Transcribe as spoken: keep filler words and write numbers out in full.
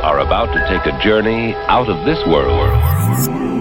are about to take a journey out of this world